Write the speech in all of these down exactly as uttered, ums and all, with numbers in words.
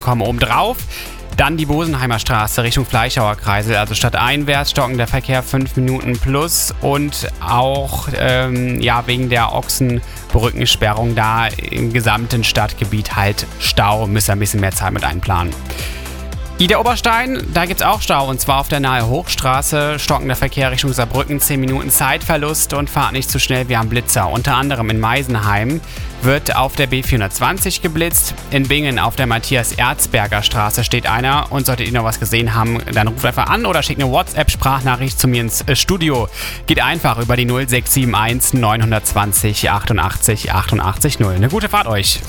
kommen obendrauf. Dann die Bosenheimer Straße Richtung Fleischhauer Kreisel, also stadteinwärts stocken der Verkehr fünf Minuten plus und auch ähm, ja, wegen der Ochsenbrückensperrung da im gesamten Stadtgebiet halt Stau, müsst ihr ein bisschen mehr Zeit mit einplanen. Ida Oberstein, da gibt es auch Stau und zwar auf der Nahe Hochstraße, stockender Verkehr Richtung Saarbrücken, zehn Minuten Zeitverlust und fahrt nicht zu schnell wie am Blitzer. Unter anderem in Meisenheim wird auf der B vierhundertzwanzig geblitzt, in Bingen auf der Matthias-Erzberger Straße steht einer und solltet ihr noch was gesehen haben, dann ruft einfach an oder schickt eine WhatsApp-Sprachnachricht zu mir ins Studio. Geht einfach über die null sechs sieben eins neun zwei null achtundachtzig achtundachtzig null. Eine gute Fahrt euch!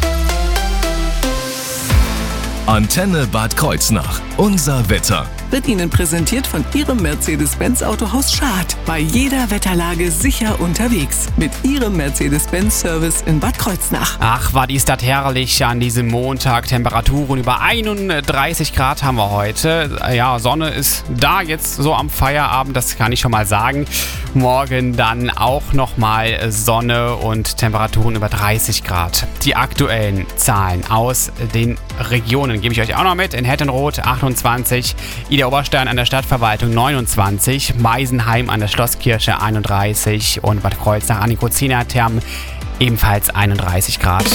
Antenne Bad Kreuznach. Unser Wetter. Wird Ihnen präsentiert von Ihrem Mercedes-Benz Autohaus Schad. Bei jeder Wetterlage sicher unterwegs. Mit Ihrem Mercedes-Benz-Service in Bad Kreuznach. Ach, war die Stadt herrlich an diesem Montag. Temperaturen über einunddreißig Grad haben wir heute. Ja, Sonne ist da jetzt so am Feierabend, das kann ich schon mal sagen. Morgen dann auch nochmal Sonne und Temperaturen über dreißig Grad. Die aktuellen Zahlen aus den Regionen gebe ich euch auch noch mit. In Hettenroth achtundzwanzig, Ida Oberstein an der Stadtverwaltung neunundzwanzig, Meisenheim an der Schlosskirche einunddreißig und Bad Kreuznach an den Kuziner-Thermen ebenfalls einunddreißig Grad.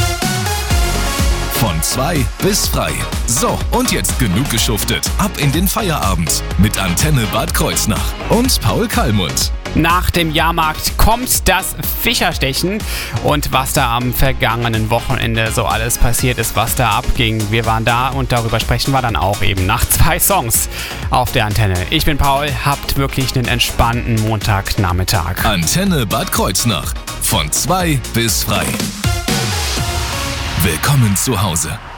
Von zwei bis frei. So, und jetzt genug geschuftet. Ab in den Feierabend mit Antenne Bad Kreuznach und Paul Kallmund. Nach dem Jahrmarkt kommt das Fischerstechen und was da am vergangenen Wochenende so alles passiert ist, was da abging. Wir waren da und darüber sprechen wir dann auch eben nach zwei Songs auf der Antenne. Ich bin Paul, habt wirklich einen entspannten Montagnachmittag. Antenne Bad Kreuznach. Von zwei bis frei. Willkommen zu Hause.